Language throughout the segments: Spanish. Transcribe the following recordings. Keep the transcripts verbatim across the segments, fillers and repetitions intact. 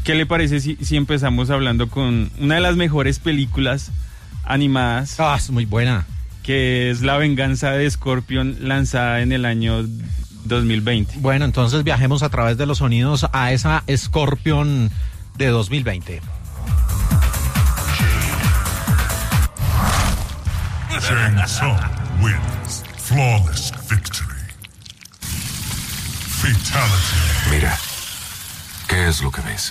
¿qué le parece si, si empezamos hablando con una de las mejores películas animadas? Ah, es muy buena. Que es La venganza de Scorpion, lanzada en el año dos mil veinte. Bueno, entonces viajemos a través de los sonidos a esa Scorpion de dos mil veinte. Shang Tsung wins. Flawless victory. Fatality. Mira, ¿qué es lo que ves?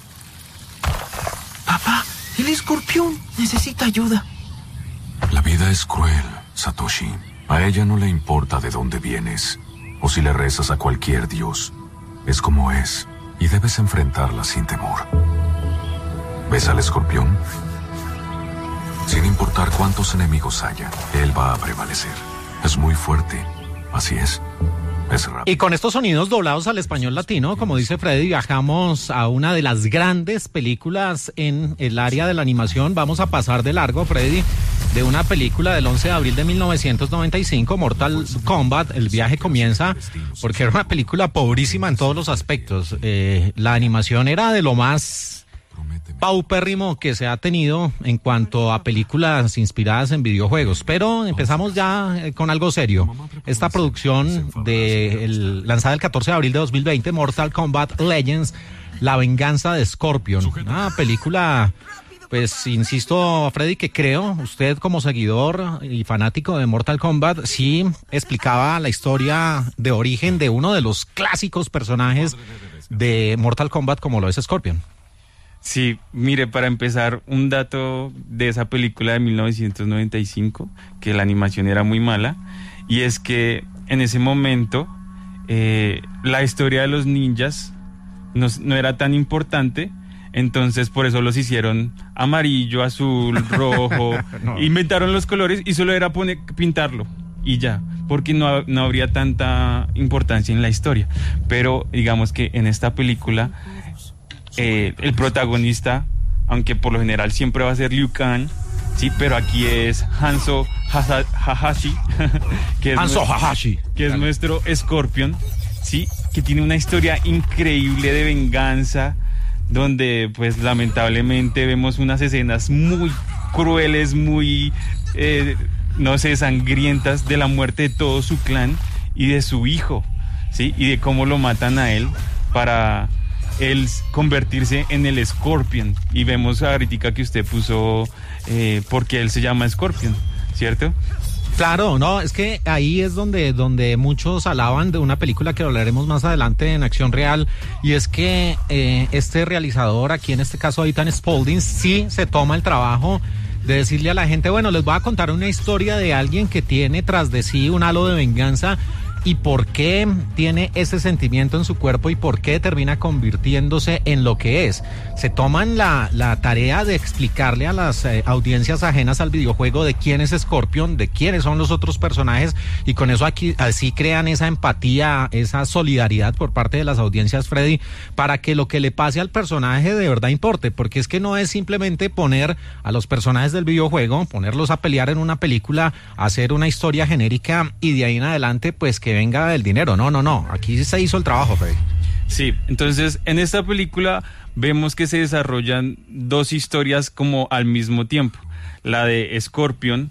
Papá, el escorpión necesita ayuda. La vida es cruel, Satoshi. A ella no le importa de dónde vienes o si le rezas a cualquier dios. Es como es y debes enfrentarla sin temor. ¿Ves al escorpión? Sin importar cuántos enemigos haya, él va a prevalecer. Es muy fuerte. Así es. Es rápido. Y con estos sonidos doblados al español latino, como dice Freddy, viajamos a una de las grandes películas en el área de la animación. Vamos a pasar de largo, Freddy, de una película del once de abril de mil novecientos noventa y cinco, Mortal Kombat. El viaje comienza porque era una película pobrísima en todos los aspectos. Eh, la animación era de lo más paupérrimo que se ha tenido en cuanto a películas inspiradas en videojuegos, pero empezamos ya eh, con algo serio. Esta producción de el, lanzada el catorce de abril de dos mil veinte, Mortal Kombat Legends, La venganza de Scorpion, una película, pues insisto, Freddy, que creo usted como seguidor y fanático de Mortal Kombat sí explicaba la historia de origen de uno de los clásicos personajes de Mortal Kombat como lo es Scorpion. Sí, mire, para empezar, un dato de esa película de mil novecientos noventa y cinco, que la animación era muy mala, y es que en ese momento eh, la historia de los ninjas no, no era tan importante, entonces por eso los hicieron amarillo, azul, rojo, no. Inventaron los colores y solo era poner, pintarlo y ya, porque no, no habría tanta importancia en la historia, pero digamos que en esta película... Eh, el protagonista, aunque por lo general siempre va a ser Liu Kang, sí, pero aquí es Hanzo Hayashi, que es Hanzo nuestro, Hayashi, que es nuestro Scorpion, sí, que tiene una historia increíble de venganza, donde pues lamentablemente vemos unas escenas muy crueles, muy, eh, no sé, sangrientas de la muerte de todo su clan y de su hijo, sí, y de cómo lo matan a él para... el convertirse en el Scorpion, y vemos ahorita que usted puso eh, porque él se llama Scorpion, ¿cierto? Claro, no, es que ahí es donde, donde muchos alaban de una película que hablaremos más adelante en Acción Real, y es que eh, este realizador, aquí en este caso Ethan Spalding, sí se toma el trabajo de decirle a la gente, bueno, les voy a contar una historia de alguien que tiene tras de sí un halo de venganza, y por qué tiene ese sentimiento en su cuerpo y por qué termina convirtiéndose en lo que es. Se toman la, la tarea de explicarle a las eh, audiencias ajenas al videojuego de quién es Scorpion, de quiénes son los otros personajes, y con eso aquí así crean esa empatía, esa solidaridad por parte de las audiencias, Freddy, para que lo que le pase al personaje de verdad importe, porque es que no es simplemente poner a los personajes del videojuego, ponerlos a pelear en una película, hacer una historia genérica y de ahí en adelante pues que venga del dinero. No, no, no. Aquí se hizo el trabajo, Freddy. Sí, entonces en esta película vemos que se desarrollan dos historias como al mismo tiempo. La de Scorpion,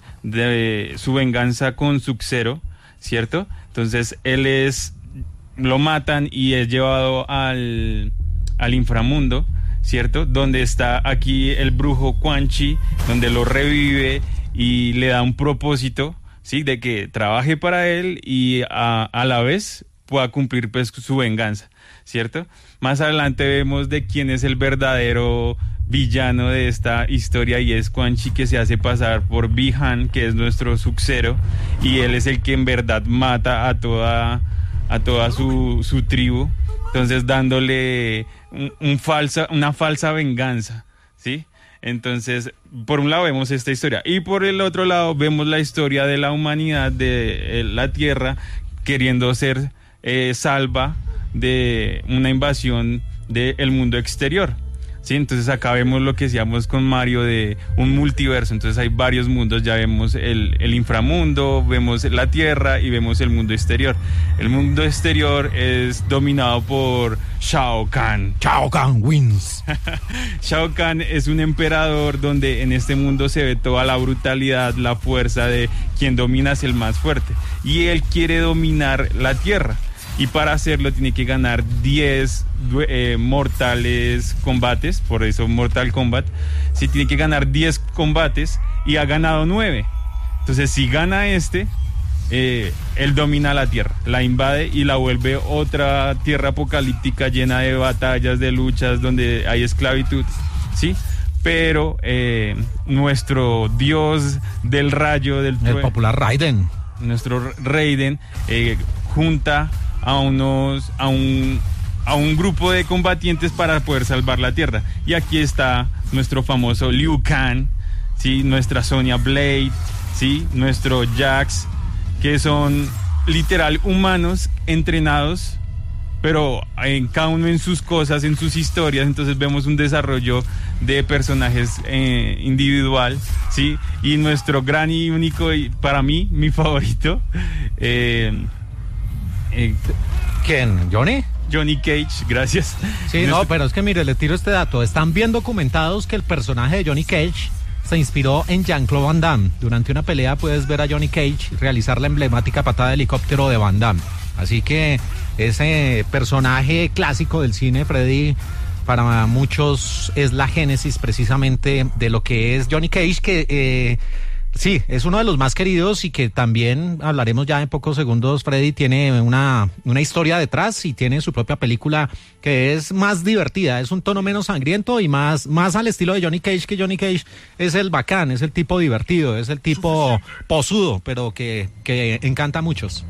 de su venganza con Sub-Zero, ¿cierto? Entonces él es, lo matan y es llevado al, al inframundo, ¿cierto? Donde está aquí el brujo Quan Chi, donde lo revive y le da un propósito, sí, de que trabaje para él y a, a la vez pueda cumplir pues su venganza, ¿cierto? Más adelante vemos de quién es el verdadero villano de esta historia, y es Quan Chi, que se hace pasar por Bi-Han, que es nuestro Sub-Zero, y él es el que en verdad mata a toda a toda su, su tribu, entonces dándole un, un falsa, una falsa venganza, ¿sí? Entonces, por un lado vemos esta historia, y por el otro lado vemos la historia de la humanidad, de eh, la Tierra, queriendo ser eh, salva de una invasión del mundo exterior, Sí, entonces acá vemos lo que decíamos con Mario de un multiverso, entonces hay varios mundos, ya vemos el, el inframundo, vemos la Tierra y vemos el mundo exterior. El mundo exterior es dominado por Shao Kahn. Shao Kahn wins. Shao Kahn es un emperador donde en este mundo se ve toda la brutalidad, la fuerza de quien domina es el más fuerte. Y él quiere dominar la Tierra. Y para hacerlo tiene que ganar diez eh, mortales combates, por eso Mortal Kombat. Sí, tiene que ganar diez combates y ha ganado nueve. Entonces, si gana este, eh, él domina la Tierra, la invade y la vuelve otra tierra apocalíptica llena de batallas, de luchas, donde hay esclavitud, ¿sí? Pero eh, nuestro dios del rayo, del el popular Raiden, nuestro Raiden, eh, junta a unos a un a un grupo de combatientes para poder salvar la Tierra. Y aquí está nuestro famoso Liu Kang, sí, nuestra Sonya Blade, sí, nuestro Jax, que son literal humanos entrenados, pero en cada uno en sus cosas, en sus historias. Entonces vemos un desarrollo de personajes eh, individual, sí, y nuestro gran y único, y para mí mi favorito, eh, Eh, ¿quién? ¿Johnny? Johnny Cage, gracias. Sí, no, no, pero es que mire, le tiro este dato. Están bien documentados que el personaje de Johnny Cage se inspiró en Jean-Claude Van Damme. Durante una pelea puedes ver a Johnny Cage realizar la emblemática patada de helicóptero de Van Damme. Así que ese personaje clásico del cine, Freddy, para muchos es la génesis precisamente de lo que es Johnny Cage, que... Eh, sí, es uno de los más queridos y que también hablaremos ya en pocos segundos. Freddy tiene una, una historia detrás y tiene su propia película que es más divertida, es un tono menos sangriento y más, más al estilo de Johnny Cage, que Johnny Cage es el bacán, es el tipo divertido, es el tipo posudo, pero que, que encanta a muchos.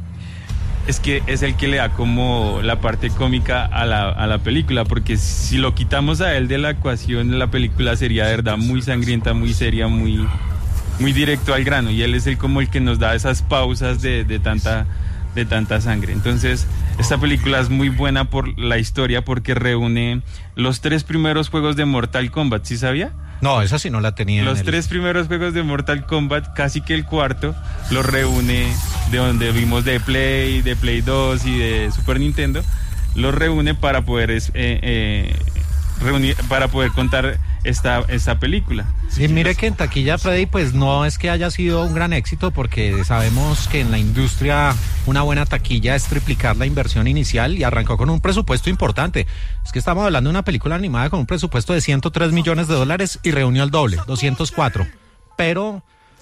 Es que es el que le da como la parte cómica a la, a la película, porque si lo quitamos a él de la ecuación, la película sería de verdad muy sangrienta, muy seria, muy... muy directo al grano, y él es el como el que nos da esas pausas de, de tanta de tanta sangre. Entonces, esta película es muy buena por la historia, porque reúne los tres primeros juegos de Mortal Kombat, ¿sí sabía? No, esa sí no la tenía. Los en el... tres primeros juegos de Mortal Kombat, casi que el cuarto, los reúne de donde vimos de Play, de Play dos y de Super Nintendo, los reúne para poder eh, eh, reunir, para poder contar esta, esta película. Y mire que en taquilla, Freddy, pues no es que haya sido un gran éxito, porque sabemos que en la industria una buena taquilla es triplicar la inversión inicial, y arrancó con un presupuesto importante. Es que estamos hablando de una película animada con un presupuesto de ciento tres millones de dólares y reunió el doble, doscientos cuatro. Pero...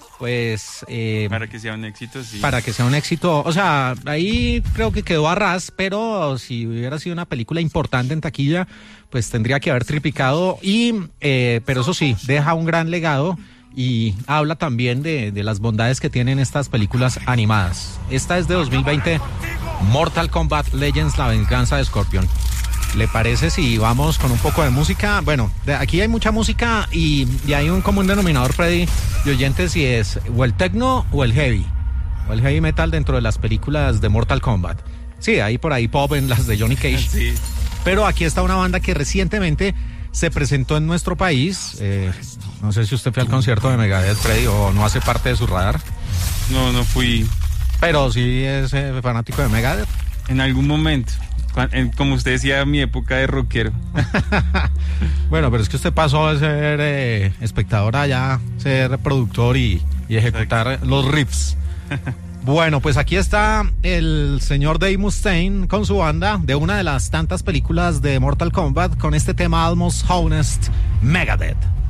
pues eh, para que sea un éxito, sí. Para que sea un éxito, o sea, ahí creo que quedó a ras, pero si hubiera sido una película importante en taquilla, pues tendría que haber triplicado, y eh, pero eso sí, deja un gran legado y habla también de, de las bondades que tienen estas películas animadas. Esta es de dos mil veinte, Mortal Kombat Legends, la venganza de Scorpion. ¿Le parece si vamos con un poco de música? Bueno, de aquí hay mucha música y, y hay un común denominador, Freddy, de oyentes, y es o el techno o el heavy, o el heavy metal dentro de las películas de Mortal Kombat. Sí, hay por ahí pop en las de Johnny Cage. Sí. Pero aquí está una banda que recientemente se presentó en nuestro país. Eh, no sé si usted fue al concierto de Megadeth, Freddy, o no hace parte de su radar. No, no fui. Pero sí es eh, fanático de Megadeth. En algún momento. Como usted decía, mi época de rockero. Bueno, pero es que usted pasó a ser eh, espectador allá, ser productor y, y ejecutar Exacto. los riffs. Bueno, pues aquí está el señor Dave Mustaine con su banda de una de las tantas películas de Mortal Kombat, con este tema Almost Honest, Megadeth.